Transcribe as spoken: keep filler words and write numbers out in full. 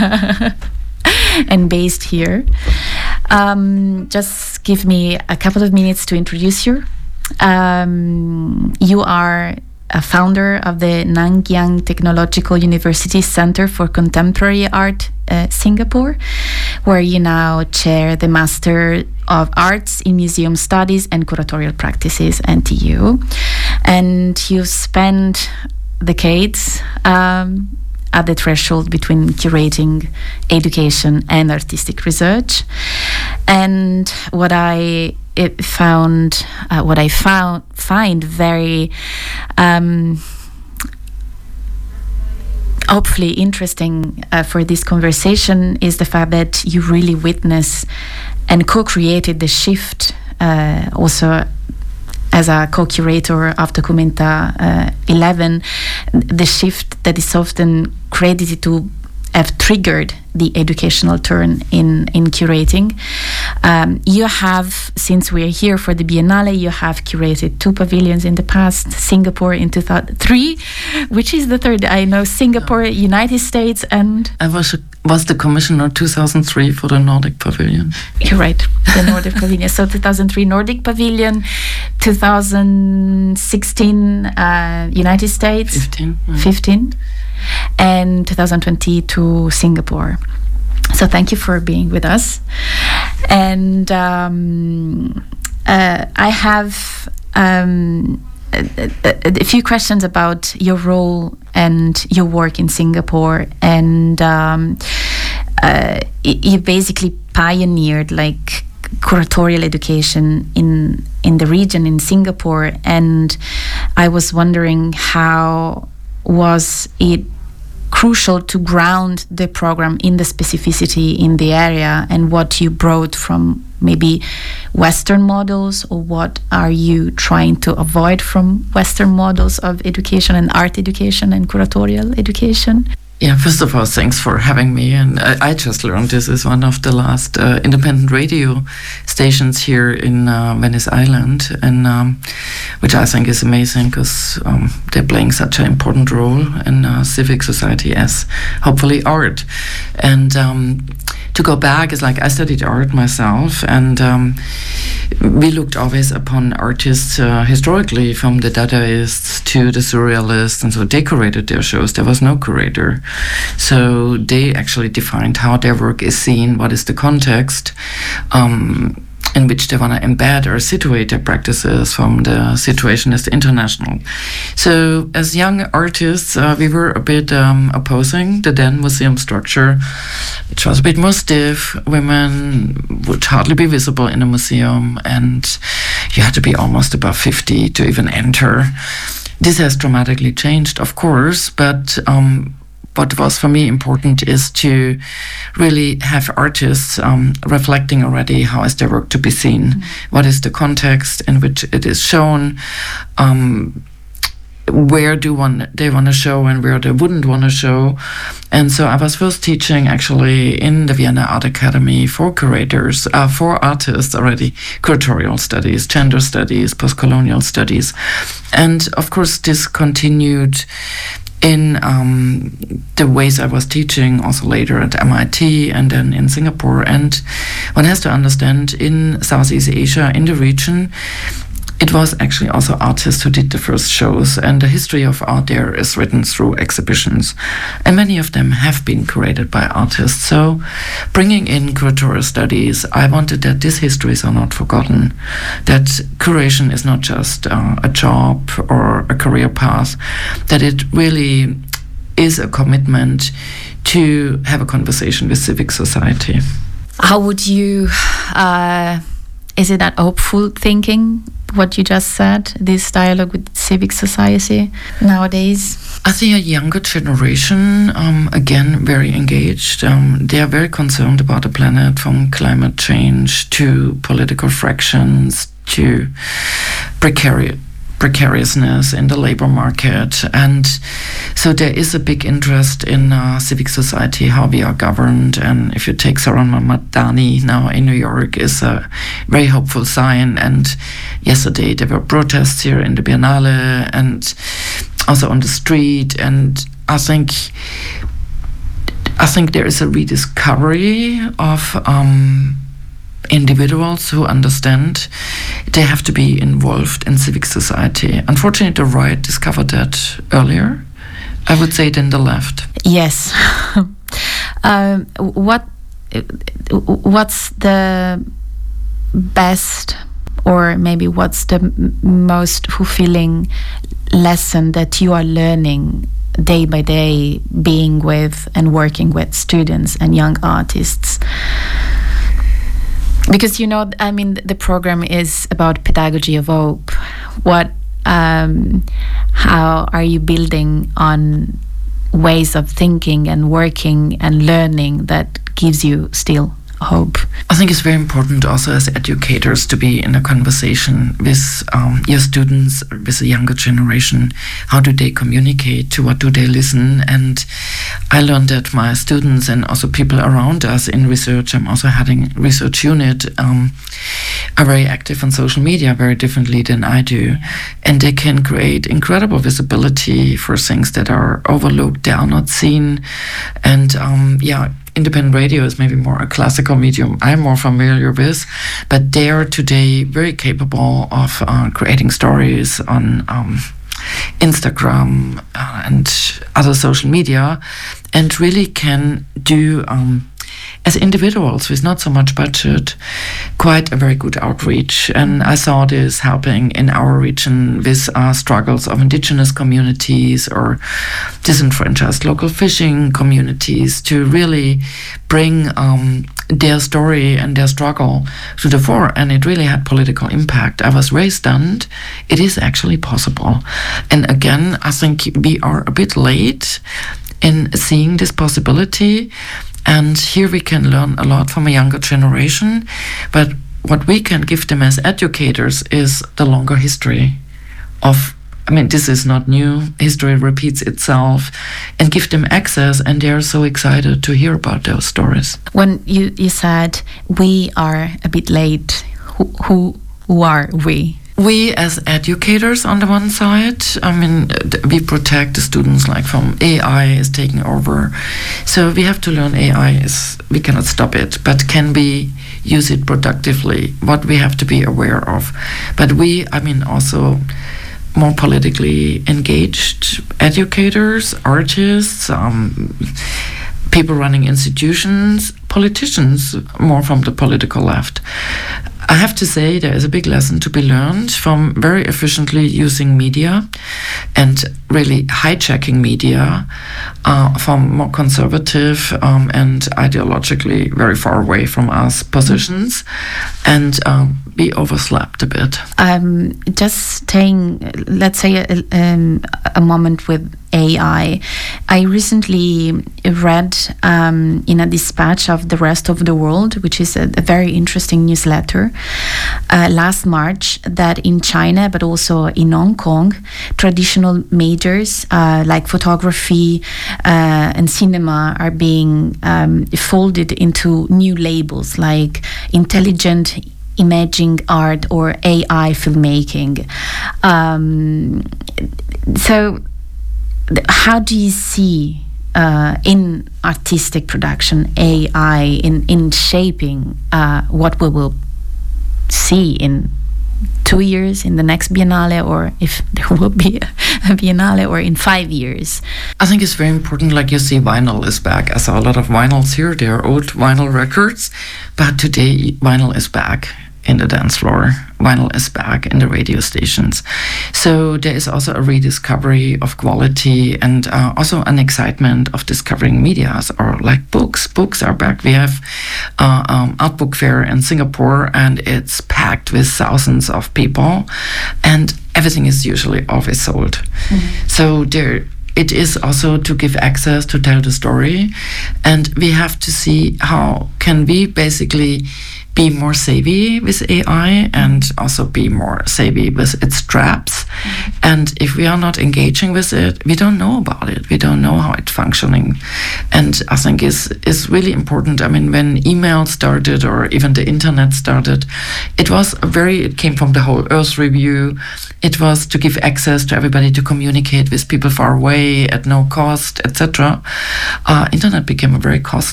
and based here. Um, just give me a couple of minutes to introduce you. Um, you are a founder of the Nanyang Technological University Center for Contemporary Art, uh, Singapore, where you now chair the Master of Arts in Museum Studies and Curatorial Practices, N T U. And you've spent decades um, at the threshold between curating education and artistic research. And what I it found, uh, what I found find very um, hopefully interesting uh, for this conversation is the fact that you really witness and co-created the shift, uh, also as a co-curator of Documenta uh, eleven, the shift that is often credited to have triggered the educational turn in, in curating. Um, you have, since we're here for the Biennale, you have curated two pavilions in the past, Singapore in two thousand three, which is the third, I know, Singapore, no. United States, and... I was a, was the commissioner two thousand three for the Nordic Pavilion. You're right, the Nordic Pavilion. So two thousand three Nordic Pavilion, two thousand sixteen uh, United States. fifteen. Mm. fifteen. And two thousand twenty-two Singapore. So thank you for being with us. And um, uh, I have um, a, a, a few questions about your role and your work in Singapore. And um, uh, you basically pioneered like curatorial education in in the region in Singapore. And I was wondering, how was it crucial to ground the program in the specificity in the area, and what you brought from maybe Western models, or what are you trying to avoid from Western models of education and art education and curatorial education? Yeah, first of all, thanks for having me. And I, I just learned this is one of the last uh, independent radio stations here in uh, Venice Island, and um, which I think is amazing, because um, they're playing such an important role in uh, civic society as hopefully art. And um, to go back is like I studied art myself, and um, we looked always upon artists uh, historically, from the Dadaists to the Surrealists, and so they curated their shows. There was no curator. So they actually defined how their work is seen, what is the context um, in which they want to embed or situate their practices from the situation as the international. So as young artists, uh, we were a bit um, opposing the then museum structure, which was a bit more stiff. Women would hardly be visible in a museum, and you had to be almost above fifty to even enter. This has dramatically changed, of course, but um, what was for me important is to really have artists um, reflecting already how is their work to be seen, mm-hmm. what is the context in which it is shown, um, where do one they want to show and where they wouldn't want to show. And so I was first teaching actually in the Vienna Art Academy for curators, uh, for artists already, curatorial studies, gender studies, post-colonial studies. And of course this continued in um, the ways I was teaching also later at M I T and then in Singapore. And one has to understand, in Southeast Asia, in the region, it was actually also artists who did the first shows, and the history of art there is written through exhibitions, and many of them have been curated by artists. So bringing in curatorial studies, I wanted that these histories are not forgotten, that curation is not just uh, a job or a career path, that it really is a commitment to have a conversation with civic society. How would you, uh, is it that hopeful thinking, what you just said, this dialogue with civic society nowadays? I think a younger generation, um, again, very engaged. Um, they are very concerned about the planet, from climate change to political fractions to precarious precariousness in the labor market. And so there is a big interest in uh, civic society, how we are governed. And if you take Zoran Mamdani now in New York, is a very hopeful sign. And yesterday there were protests here in the Biennale and also on the street. And I think I think there is a rediscovery of um, individuals who understand they have to be involved in civic society. Unfortunately, the right discovered that earlier, I would say, than the left. Yes. um, what what's the best, or maybe what's the m- most fulfilling lesson that you are learning day by day, being with and working with students and young artists? Because, you know, I mean, the program is about pedagogy of hope. What, um, how are you building on ways of thinking and working and learning that gives you still hope? I think it's very important also as educators to be in a conversation with um, your students, with the younger generation. How do they communicate? To what do they listen? And I learned that my students and also people around us in research, I'm also heading research unit, um, are very active on social media very differently than I do. And they can create incredible visibility for things that are overlooked, they are not seen. And um, yeah, independent radio is maybe more a classical medium I'm more familiar with, but they are today very capable of uh, creating stories on um, Instagram uh, and other social media, and really can do, um, as individuals with not so much budget, quite a very good outreach. And I saw this helping in our region with uh, struggles of indigenous communities or disenfranchised local fishing communities to really bring um, their story and their struggle to the fore. And it really had political impact. I was very stunned. It is actually possible. And again, I think we are a bit late in seeing this possibility. And here we can learn a lot from a younger generation. But what we can give them as educators is the longer history of, I mean, this is not new. History repeats itself, and give them access. And they're so excited to hear about those stories. When you, you said we are a bit late, who, who, who are we? We as educators on the one side, I mean, we protect the students like from A I is taking over. So we have to learn A I is, we cannot stop it, but can we use it productively? What we have to be aware of. But we, I mean, also more politically engaged educators, artists, um, people running institutions, politicians, more from the political left. I have to say there is a big lesson to be learned from very efficiently using media and really hijacking media uh, from more conservative um, and ideologically very far away from us positions, and um, we overslept a bit. Um, just staying, let's say, a, um, a moment with A I. I recently read um, in a dispatch of The Rest of the World, which is a, a very interesting newsletter, uh, last March, that in China, but also in Hong Kong, traditional majors uh, like photography uh, and cinema are being um, folded into new labels like intelligent imaging art or A I filmmaking. Um, so th- how do you see uh, in artistic production A I in, in shaping uh, what we will see in two years, in the next Biennale, or if there will be a Biennale, or in five years? I think it's very important, like you see, vinyl is back. I saw a lot of vinyls here. They are old vinyl records, but today vinyl is back in the dance floor. Vinyl is back in the radio stations. So there is also a rediscovery of quality, and uh, also an excitement of discovering medias, or like books. Books are back. We have uh, um, Art Book Fair in Singapore, and it's packed with thousands of people, and everything is usually always sold. Mm-hmm. So there it is also to give access to tell the story, and we have to see how can we basically be more savvy with A I and also be more savvy with its traps. Mm-hmm. And if we are not engaging with it, we don't know about it. We don't know how it's functioning. And I think is is really important. I mean, when email started or even the internet started, it was a very, it came from the whole Earth Review. It was to give access to everybody to communicate with people far away at no cost, et cetera. Uh, internet became a very cost